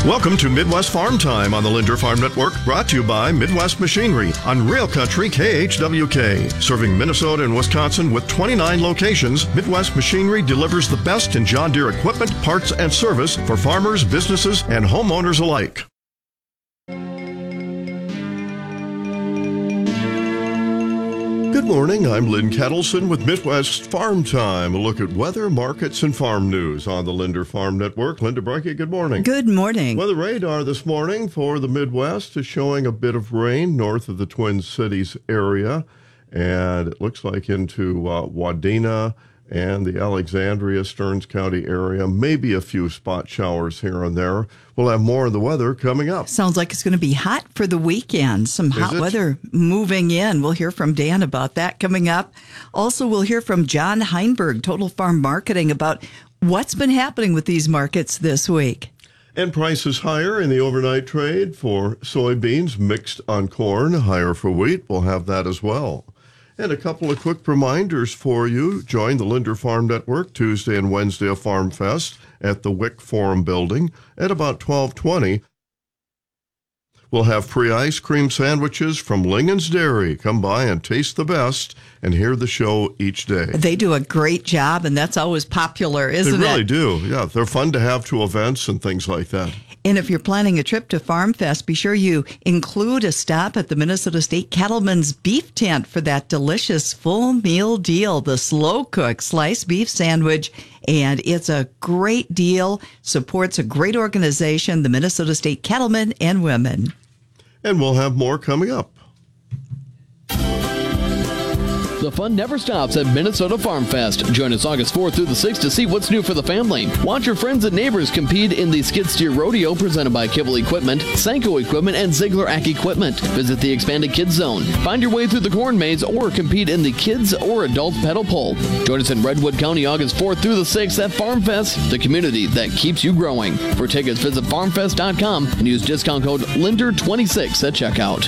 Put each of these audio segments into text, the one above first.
Welcome to Midwest Farm Time on the Linder Farm Network, brought to you by Midwest Machinery on Real Country KHWK. Serving Minnesota and Wisconsin with 29 locations, Midwest Machinery delivers the best in John Deere equipment, parts, and service for farmers, businesses, and homeowners alike. Good morning, I'm Lynn Kettleson with Midwest Farm Time. A look at weather, markets, and farm news on the Linder Farm Network. Linda Brinke, good morning. Good morning. Weather radar this morning for the Midwest is showing a bit of rain north of the Twin Cities area, and it looks like into Wadena and the Alexandria, Stearns County area. Maybe a few spot showers here and there. We'll have more of the weather coming up. Sounds like it's going to be hot for the weekend. Some hot weather moving in. We'll hear from Dan about that coming up. Also, we'll hear from John Heinberg, Total Farm Marketing, about what's been happening with these markets this week. And prices higher in the overnight trade for soybeans, mixed on corn, higher for wheat. We'll have that as well. And a couple of quick reminders for you. Join the Linder Farm Network Tuesday and Wednesday of Farm Fest at the Wick Forum Building at about 12:20. We'll have free ice cream sandwiches from Lingon's Dairy. Come by and taste the best and hear the show each day. They do a great job, and that's always popular, isn't it? They really do. Yeah, they're fun to have to events and things like that. And if you're planning a trip to Farm Fest, be sure you include a stop at the Minnesota State Cattlemen's Beef Tent for that delicious full meal deal, the slow cook sliced beef sandwich. And it's a great deal, supports a great organization, the Minnesota State Cattlemen and Women. And we'll have more coming up. The fun never stops at Minnesota Farm Fest. Join us August 4th through the 6th to see what's new for the family. Watch your friends and neighbors compete in the Skid Steer Rodeo presented by Kibble Equipment, Senko Equipment, and Ziegler Ack Equipment. Visit the expanded Kids Zone. Find your way through the corn maze or compete in the kids or adult pedal pull. Join us in Redwood County August 4th through the 6th at Farm Fest, the community that keeps you growing. For tickets, visit farmfest.com and use discount code LINDER26 at checkout.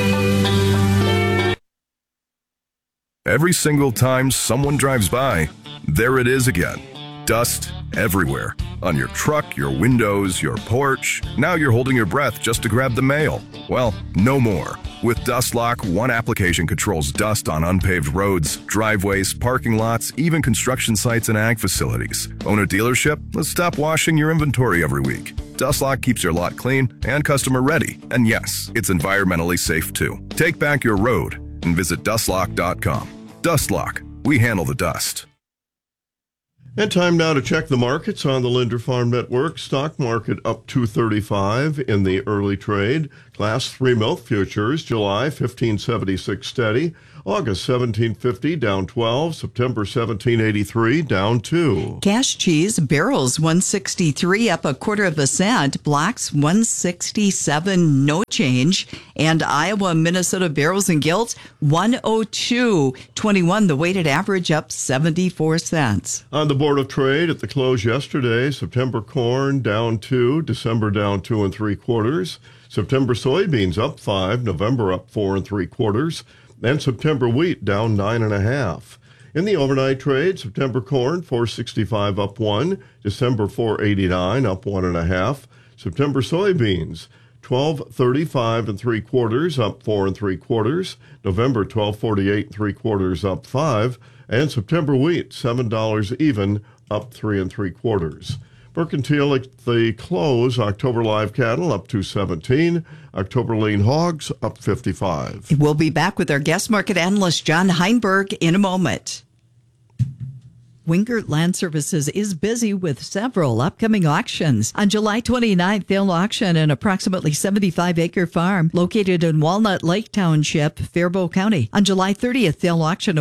Every single time someone drives by, there it is again. Dust everywhere. On your truck, your windows, your porch. Now you're holding your breath just to grab the mail. Well, no more. With DustLock, one application controls dust on unpaved roads, driveways, parking lots, even construction sites and ag facilities. Own a dealership? Let's stop washing your inventory every week. DustLock keeps your lot clean and customer ready. And yes, it's environmentally safe too. Take back your road and visit dustlock.com. DustLock. We handle the dust. And time now to check the markets on the Linder Farm Network. Stock market up 235 in the early trade. Class 3 milk futures, July 1576 steady. August 1750 down 12. September 1783 down 2. Cash cheese, barrels 163 up 1/4 cent. Blocks 167 no change. And Iowa, Minnesota barrels and gilts 102.21. The weighted average up 74 cents. On the Board of Trade at the close yesterday, September corn down 2, December down 2 3/4. September soybeans up 5, November up 4 3/4. And September wheat down 9 1/2. In the overnight trade, September corn 465 up 1, December 489 up 1 1/2. September soybeans 1235 3/4 up 4 3/4. November 1248 3/4 up 5, and September wheat $7 even up 3 3/4. Mercantile at the close, October live cattle up 217, October lean hogs up 55. We'll be back with our guest market analyst, John Heinberg, in a moment. Wingert Land Services is busy with several upcoming auctions. On July 29th, they'll auction an approximately 75-acre farm located in Walnut Lake Township, Faribault County. On July 30th, they'll auction a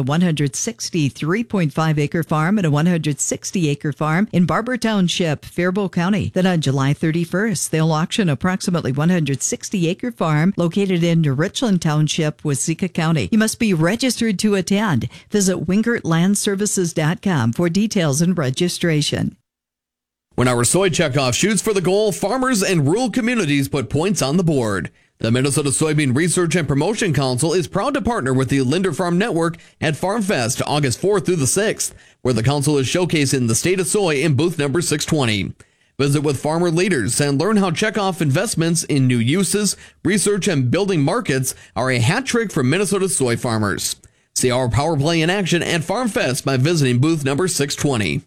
163.5-acre farm and a 160-acre farm in Barber Township, Faribault County. Then on July 31st, they'll auction approximately 160-acre farm located in New Richland Township, Waseca County. You must be registered to attend. Visit WingertLandServices.com for details and registration. When our soy checkoff shoots for the goal, farmers and rural communities put points on the board. The Minnesota Soybean Research and Promotion Council is proud to partner with the Linder Farm Network at Farm Fest August 4th through the 6th, where the council is showcasing the state of soy in booth number 620. Visit with farmer leaders and learn how checkoff investments in new uses, research, and building markets are a hat trick for Minnesota soy farmers. See our power play in action at FarmFest by visiting booth number 620.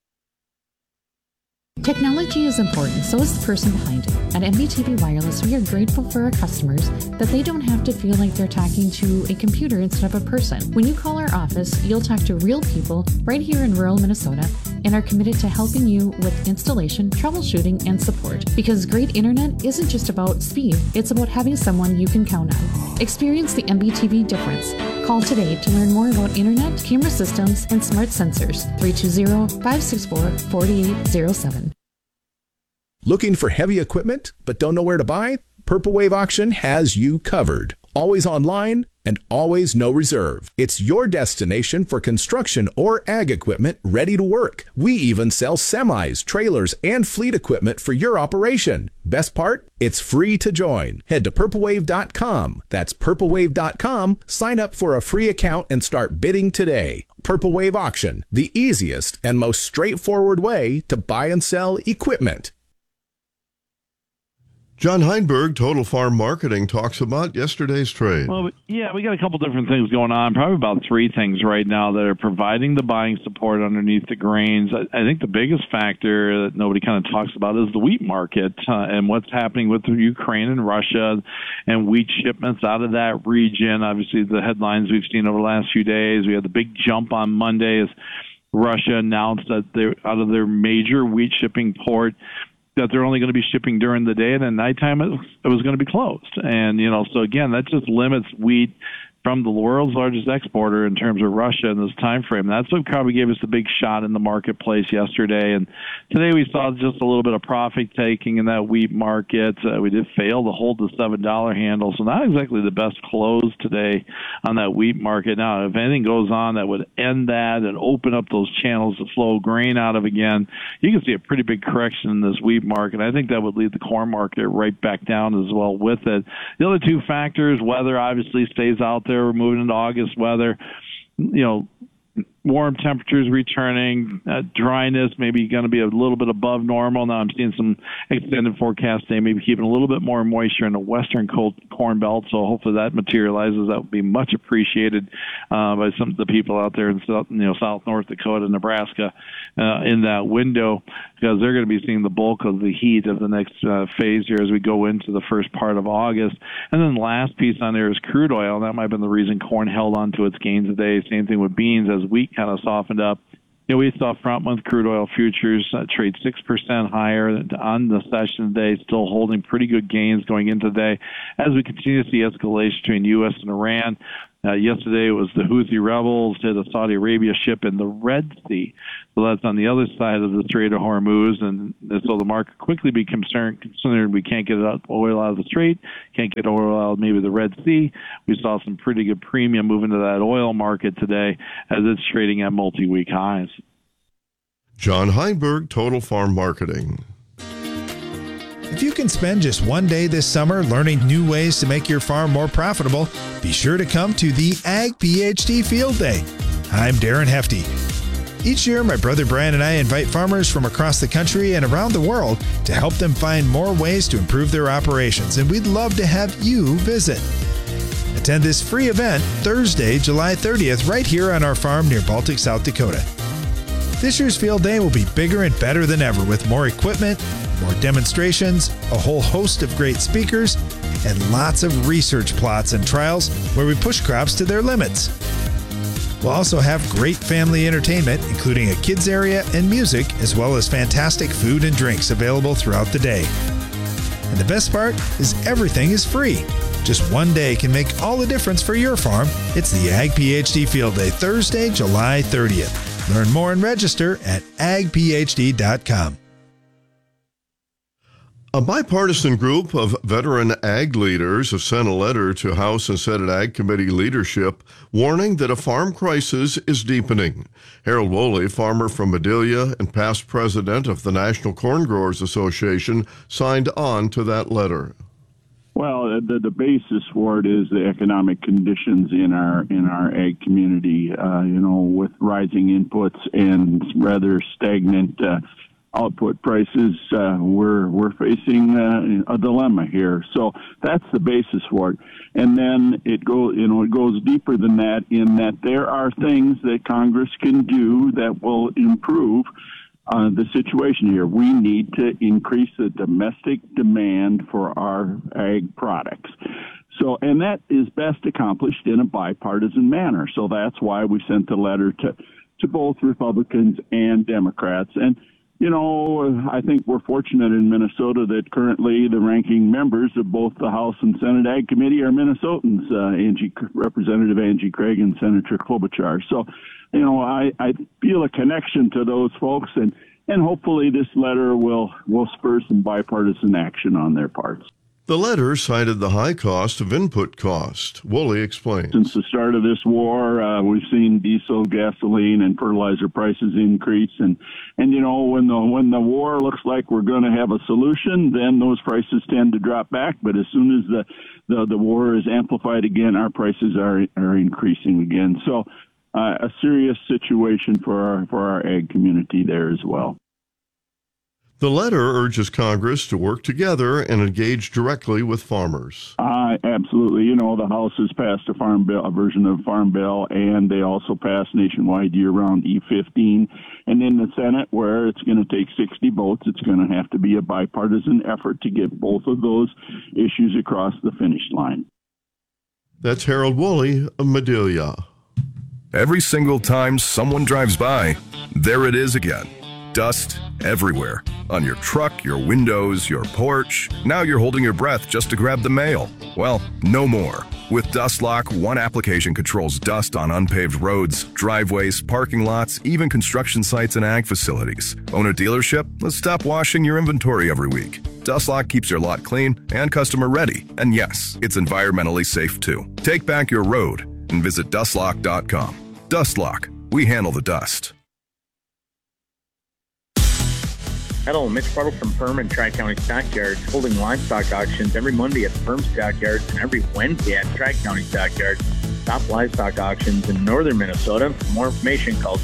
Technology is important, so is the person behind it. At MBTV Wireless, we are grateful for our customers that they don't have to feel like they're talking to a computer instead of a person. When you call our office, you'll talk to real people right here in rural Minnesota and are committed to helping you with installation, troubleshooting, and support. Because great internet isn't just about speed, it's about having someone you can count on. Experience the MBTV difference. Call today to learn more about internet, camera systems, and smart sensors. 320-564-4807. Looking for heavy equipment but don't know where to buy? Purple Wave Auction has you covered. Always online and always no reserve. It's your destination for construction or ag equipment ready to work. We even sell semis, trailers, and fleet equipment for your operation. Best part? It's free to join. Head to purplewave.com. That's purplewave.com. Sign up for a free account and start bidding today. Purple Wave Auction, the easiest and most straightforward way to buy and sell equipment. John Heinberg, Total Farm Marketing, talks about yesterday's trade. Well, yeah, we got a couple different things going on, probably about three things right now that are providing the buying support underneath the grains. I think the biggest factor that nobody kind of talks about is the wheat market and what's happening with Ukraine and Russia and wheat shipments out of that region. Obviously, the headlines we've seen over the last few days, we had the big jump on Monday as Russia announced that they're out of their major wheat shipping port, that they're only going to be shipping during the day, and at nighttime it was going to be closed. And, so again, that just limits wheat from the world's largest exporter in terms of Russia in this time frame. That's what probably gave us a big shot in the marketplace yesterday. And today we saw just a little bit of profit taking in that wheat market. We did fail to hold the $7 handle, so not exactly the best close today on that wheat market. Now, if anything goes on that would end that and open up those channels to flow grain out of again, you can see a pretty big correction in this wheat market. I think that would lead the corn market right back down as well with it. The other two factors, weather obviously stays out there. We're moving into August weather, warm temperatures returning, dryness maybe going to be a little bit above normal. Now I'm seeing some extended forecast today, maybe keeping a little bit more moisture in the western corn belt. So hopefully that materializes. That would be much appreciated by some of the people out there in South North Dakota, Nebraska, in that window, because they're going to be seeing the bulk of the heat of the next phase here as we go into the first part of August. And then the last piece on there is crude oil. That might have been the reason corn held on to its gains today. Same thing with beans as wheat kind of softened up. We saw front-month crude oil futures trade 6% higher on the session today, still holding pretty good gains going into today as we continue to see escalation between U.S. and Iran. Yesterday it was the Houthi rebels hit a Saudi Arabia ship in the Red Sea. So that's on the other side of the Strait of Hormuz. And so the market quickly be concerned we can't get oil out of the Strait, can't get oil out of maybe the Red Sea. We saw some pretty good premium move into that oil market today as it's trading at multi-week highs. John Heinberg, Total Farm Marketing. If you can spend just one day this summer learning new ways to make your farm more profitable, be sure to come to the Ag PhD Field Day. I'm Darren Hefty. Each year, my brother Brian and I invite farmers from across the country and around the world to help them find more ways to improve their operations, and we'd love to have you visit. Attend this free event Thursday, July 30th, right here on our farm near Baltic, South Dakota. This year's Field Day will be bigger and better than ever with more equipment, more demonstrations, a whole host of great speakers, and lots of research plots and trials where we push crops to their limits. We'll also have great family entertainment, including a kids area and music, as well as fantastic food and drinks available throughout the day. And the best part is everything is free. Just one day can make all the difference for your farm. It's the Ag PhD Field Day, Thursday, July 30th. Learn more and register at agphd.com. A bipartisan group of veteran ag leaders have sent a letter to House and Senate Ag Committee leadership warning that a farm crisis is deepening. Harold Woley, farmer from Adelia and past president of the National Corn Growers Association, signed on to that letter. Well, the basis for it is the economic conditions in our ag community. With rising inputs and rather stagnant output prices, we're facing a dilemma here. So that's the basis for it. And then it goes deeper than that, in that there are things that Congress can do that will improve the situation here. We need to increase the domestic demand for our ag products. So, and that is best accomplished in a bipartisan manner. So that's why we sent the letter to both Republicans and Democrats. And, I think we're fortunate in Minnesota that currently the ranking members of both the House and Senate Ag Committee are Minnesotans, Representative Angie Craig and Senator Klobuchar. So, I feel a connection to those folks, and hopefully this letter will spur some bipartisan action on their parts. The letter cited the high cost of input cost. Woolley explains. Since the start of this war, we've seen diesel, gasoline, and fertilizer prices increase. And when the war looks like we're going to have a solution, then those prices tend to drop back. But as soon as the war is amplified again, our prices are increasing again. So a serious situation for our ag community there as well. The letter urges Congress to work together and engage directly with farmers. Absolutely. The House has passed a version of Farm Bill, and they also passed nationwide year-round E15. And in the Senate, where it's going to take 60 votes, it's going to have to be a bipartisan effort to get both of those issues across the finish line. That's Harold Woolley of Madelia. Every single time someone drives by, there it is again. Dust everywhere. On your truck, your windows, your porch. Now you're holding your breath just to grab the mail. Well, no more. With DustLock, one application controls dust on unpaved roads, driveways, parking lots, even construction sites and ag facilities. Own a dealership? Let's stop washing your inventory every week. DustLock keeps your lot clean and customer ready. And yes, it's environmentally safe too. Take back your road and visit dustlock.com. DustLock. We handle the dust. Hello, Mitch Puddle from Perm and Tri-County Stockyards, holding livestock auctions every Monday at the Perm Stockyards and every Wednesday at Tri-County Stockyards. Top livestock auctions in northern Minnesota. For more information, call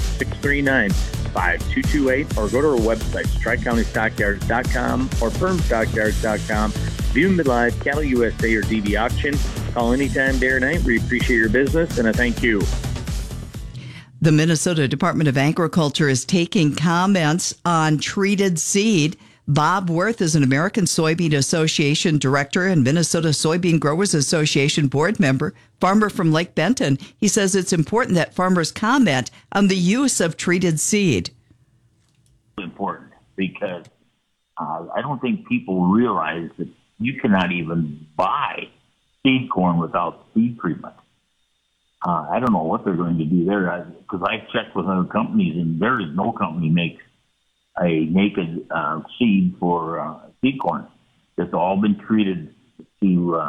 218-639-5228 or go to our websites, tricountystockyards.com or permstockyards.com. View them live, Cattle USA or DV Auction. Call anytime, day or night. We appreciate your business, and I thank you. The Minnesota Department of Agriculture is taking comments on treated seed. Bob Worth is an American Soybean Association director and Minnesota Soybean Growers Association board member, farmer from Lake Benton. He says it's important that farmers comment on the use of treated seed. Important because I don't think people realize that you cannot even buy seed corn without seed treatment. I don't know what they're going to do there because I've checked with other companies, and there is no company makes a naked seed for seed corn. It's all been treated to